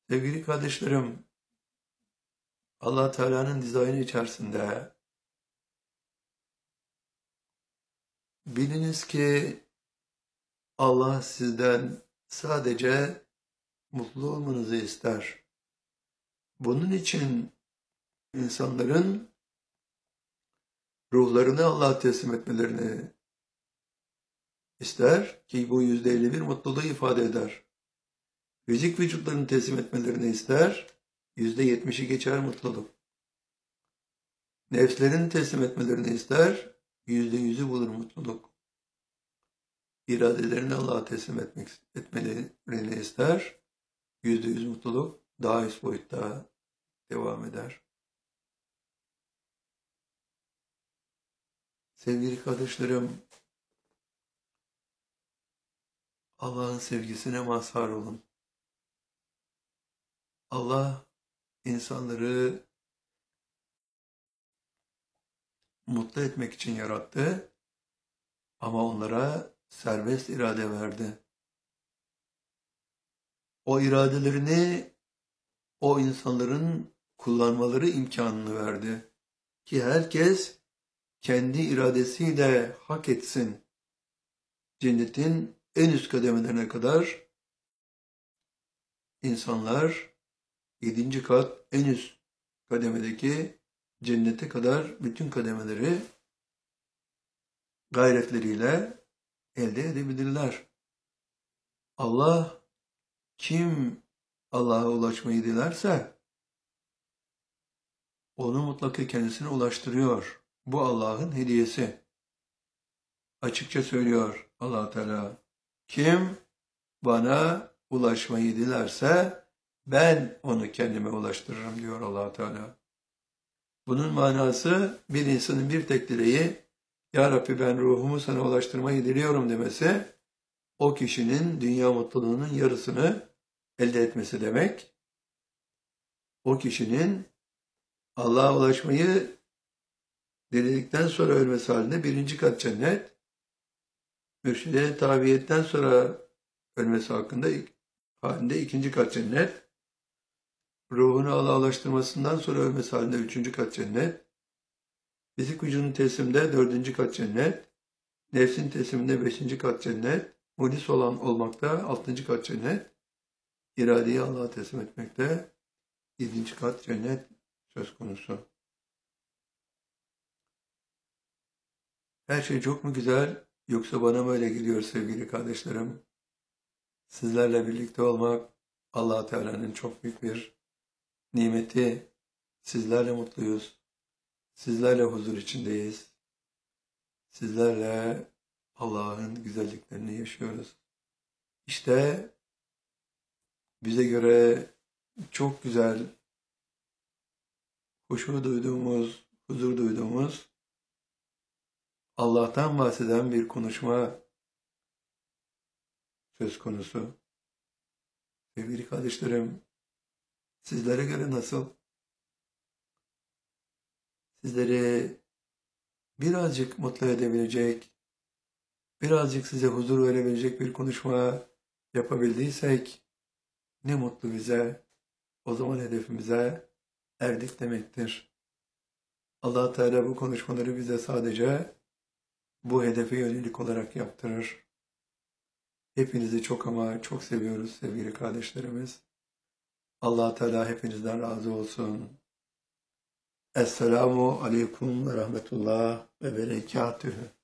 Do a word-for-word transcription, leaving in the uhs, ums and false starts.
Sevgili kardeşlerim, Allah Teala'nın dizaynı içerisinde biliniz ki Allah sizden sadece mutlu olmanızı ister. Bunun için insanların ruhlarını Allah'a teslim etmelerini ister ki bu yüzde elli bir mutluluğu ifade eder. Fizik vücutlarını teslim etmelerini ister, yüzde yetmişi geçer mutluluk. Nefslerini teslim etmelerini ister, yüzde yüzü bulur mutluluk. İradelerini Allah'a teslim etmek, etmelerini ister, yüzde yüz mutluluk daha üst boyutta devam eder. Sevgili kardeşlerim, Allah'ın sevgisine mazhar olun. Allah insanları mutlu etmek için yarattı ama onlara serbest irade verdi. O iradelerini o insanların kullanmaları imkanını verdi ki herkes kendi iradesiyle hak etsin. Cennetin en üst kademelerine kadar insanlar yedinci kat en üst kademedeki cennete kadar bütün kademeleri gayretleriyle elde edebilirler. Allah kim Allah'a ulaşmayı dilerse onu mutlaka kendisine ulaştırıyor. Bu Allah'ın hediyesi. Açıkça söylüyor Allah Teala. Kim bana ulaşmayı dilerse ben onu kendime ulaştırırım diyor Allah Teala. Bunun manası bir insanın bir tek dileği Ya Rabbi ben ruhumu sana ulaştırmayı diliyorum demesi o kişinin dünya mutluluğunun yarısını elde etmesi demek. O kişinin Allah'a ulaşmayı diledikten sonra ölmesi halinde birinci kat cennet, mürşide tabiyetten sonra ölmesi hakkında halinde ikinci kat cennet, ruhunu Allah'a ulaştırmasından sonra ölmesi halinde üçüncü kat cennet, fizik vücudun tesliminde dördüncü kat cennet, nefsin tesliminde beşinci kat cennet, mulis olan olmakta altıncı kat cennet, iradeyi Allah'a teslim etmekte yedinci kat cennet söz konusu. Her şey çok mu güzel yoksa bana mı öyle geliyor sevgili kardeşlerim? Sizlerle birlikte olmak Allah Teala'nın çok büyük bir nimeti. Sizlerle mutluyuz. Sizlerle huzur içindeyiz. Sizlerle Allah'ın güzelliklerini yaşıyoruz. İşte bize göre çok güzel, huşu duyduğumuz, huzur duyduğumuz, Allah'tan bahseden bir konuşma söz konusu. Sevgili kardeşlerim, sizlere göre nasıl? Sizleri birazcık mutlu edebilecek, birazcık size huzur verebilecek bir konuşma yapabildiysek ne mutlu bize. O zaman hedefimize erdik demektir. Allah Teala bu konuşmaları bize sadece bu hedefe yönelik olarak yaptırır. Hepinizi çok ama çok seviyoruz sevgili kardeşlerimiz. Allah Teala hepinizden razı olsun. Esselamu aleyküm ve rahmetullah ve berekatühü.